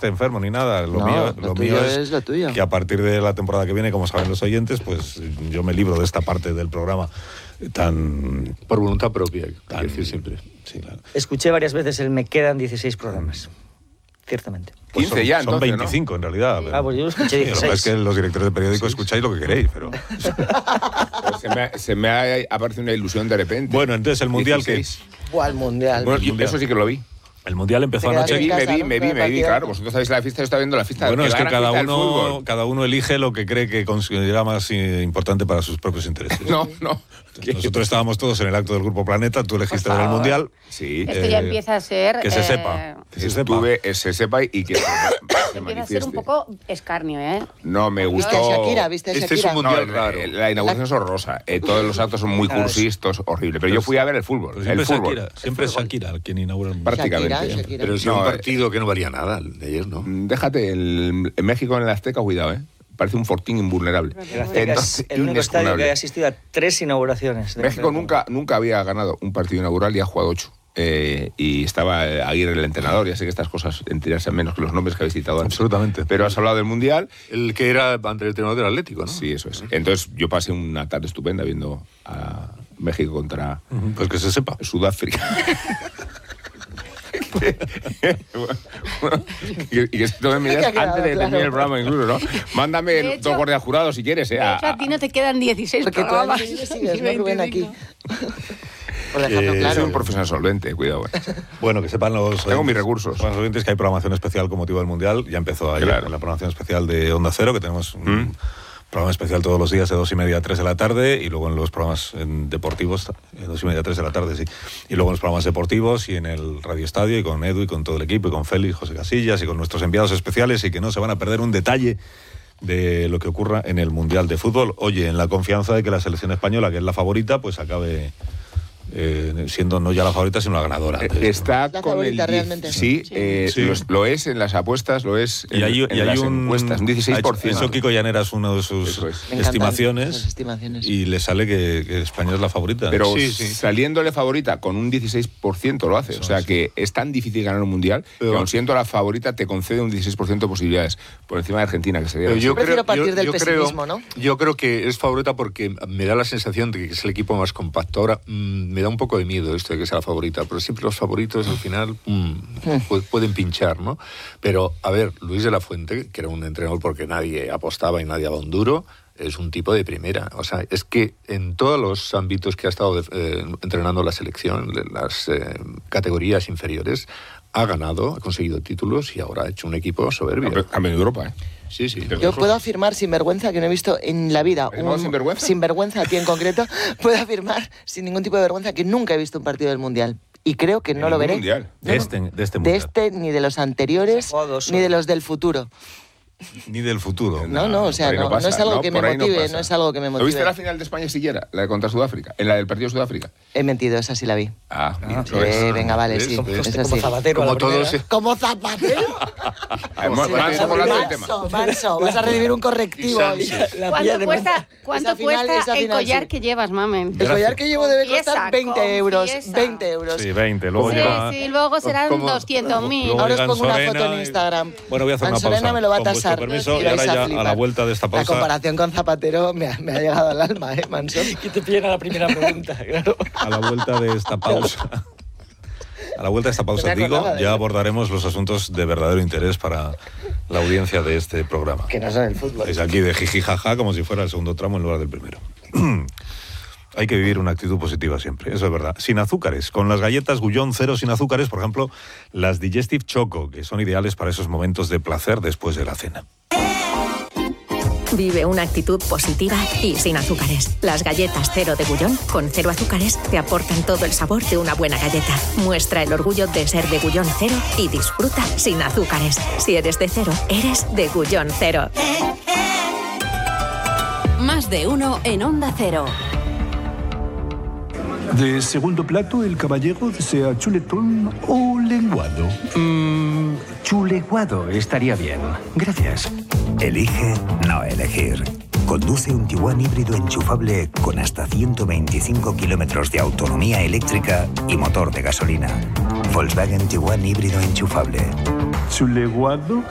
esté enfermo ni nada. Lo mío es lo tuyo. Que a partir de la temporada que viene, como saben los oyentes, pues yo me libro de esta parte del programa tan... Por voluntad propia, hay que decir siempre. Sí, claro. Escuché varias veces el me quedan 16 programas. Ciertamente. Pues 15 ya, son entonces, 25 ¿no? en realidad. Ah, pues yo lo escuché 16. Lo que pasa es que los directores de periódicos escucháis lo que queréis, pero... Se me ha aparecido una ilusión de repente. Bueno, entonces el Mundial 16. O al Mundial. Bueno, eso sí que lo vi. El Mundial empezó anoche. Me vi, claro. Vosotros sabéis la fiesta, yo estaba viendo la fiesta. Bueno, es que cada cada uno elige lo que cree que considera más importante para sus propios intereses. No. Nosotros estábamos todos en el acto del Grupo Planeta, tú elegiste ver el Mundial. Sí. Esto ya empieza a ser... Que se sepa. Se sepa y que se empieza manifieste. a ser un poco escarnio, ¿eh? No, me gustó... ¿Viste a Shakira? Este es un mundial raro. La inauguración es horrorosa. Todos los actos son muy cursis, horrible. Pero yo fui a ver el fútbol. Siempre es Shakira quien inaugura el Mundial. Prácticamente. Shakira. Pero es un partido que no valía nada de ayer, ¿no? Déjate, en México, en el Azteca, cuidado, Parece un fortín invulnerable. El Azteca es el único estadio que ha asistido a 3 inauguraciones. México nunca había ganado un partido inaugural y ha jugado 8. Y estaba Aguirre el entrenador, ya sé que estas cosas enterarse menos que los nombres que habéis citado antes. Absolutamente. Pero has hablado del Mundial. El que era ante el entrenador del Atlético, ¿no? Sí, eso es. Entonces yo pasé una tarde estupenda viendo a México contra... Pues que se sepa. Sudáfrica. Y que esto me digas antes de terminar el programa incluso, ¿no? Mándame 2 guardias jurados si quieres, De hecho, a ti no te quedan 16 Porque tú programas. sigues, ¿no, Rubén, aquí? Por dejarlo claro. Soy un profesional solvente, cuidado. Bueno, que sepan los... Tengo mis recursos. Los oyentes que hay programación especial con motivo del Mundial. Ya empezó ayer la programación especial de Onda Cero, que tenemos un programa especial todos los días de 2:30 a 3 de la tarde, y luego en los programas deportivos, 2:30 a 3 de la tarde, sí. Y luego en los programas deportivos y en el Radio Estadio, y con Edu y con todo el equipo, y con Félix, José Casillas, y con nuestros enviados especiales, y que no se van a perder un detalle de lo que ocurra en el Mundial de Fútbol. Oye, en la confianza de que la selección española, que es la favorita, pues acabe... siendo no ya la favorita, sino la ganadora. Está la con favorita el... realmente. Sí, lo es en las apuestas, lo es en, hay las un, encuestas, un 16%. Eso Kiko Llanera es una de sus estimaciones, y le sale que España es la favorita. Pero saliéndole favorita con un 16% lo hace. Eso, o sea que es tan difícil ganar un mundial que aun siendo la favorita te concede un 16% de posibilidades por encima de Argentina, que sería... Yo prefiero partir del pesimismo, ¿no? Yo creo que es favorita porque me da la sensación de que es el equipo más compacto. Ahora me da un poco de miedo esto de que sea la favorita, pero siempre los favoritos al final pueden pinchar, ¿no? Pero, a ver, Luis de la Fuente, que era un entrenador porque nadie apostaba y nadie daba un duro, es un tipo de primera. O sea, es que en todos los ámbitos que ha estado entrenando la selección, las categorías inferiores, ha ganado, ha conseguido títulos y ahora ha hecho un equipo soberbio. Campeón de Europa, Sí. Yo puedo afirmar sin vergüenza que no he visto en la vida sin vergüenza a ti en concreto, puedo afirmar sin ningún tipo de vergüenza que nunca he visto un partido del Mundial. Y creo que no lo veré. Mundial. De este Mundial. De este, ni de los anteriores, ni de los del futuro. Ni del futuro. No, o sea, no es algo que me motive, no es algo que me motive. ¿Lo viste la final de España siquiera? La de contra Sudáfrica, en la del partido de Sudáfrica. He mentido, esa sí la vi. Venga, vale, sí. Como Zapatero. Como todos. ¿Como Zapatero? Manso, vas a recibir un correctivo. ¿Cuánto cuesta el collar que llevas, mamen? El collar que llevo debe costar 20 euros. 20 euros. Sí, 20. Luego luego serán 200.000. Ahora os pongo una foto en Instagram. Bueno, voy a hacer una pausa. Ansorena me lo va a tasar. Permiso, y ahora ya a la vuelta de esta pausa... La comparación con Zapatero me ha llegado al alma, Manso. Y te piden a la primera pregunta, claro. A la vuelta de esta pausa... A la vuelta de esta pausa, ya abordaremos los asuntos de verdadero interés para la audiencia de este programa. Que no son el fútbol. Es aquí de jiji jaja, como si fuera el segundo tramo en lugar del primero. Hay que vivir una actitud positiva siempre, eso es verdad. Sin azúcares, con las galletas Gullón Cero sin azúcares, por ejemplo, las Digestive Choco, que son ideales para esos momentos de placer después de la cena. Vive una actitud positiva y sin azúcares. Las galletas Cero de Gullón, con 0 azúcares, te aportan todo el sabor de una buena galleta. Muestra el orgullo de ser de Gullón Cero y disfruta sin azúcares. Si eres de Cero, eres de Gullón Cero. Más de uno en Onda Cero. De segundo plato, el caballero desea chuletón o lenguado. Chuleguado estaría bien. Gracias. Elige no elegir. Conduce un Tiguan híbrido enchufable con hasta 125 kilómetros de autonomía eléctrica y motor de gasolina. Volkswagen Tiguan híbrido enchufable. ¿Chuleguado?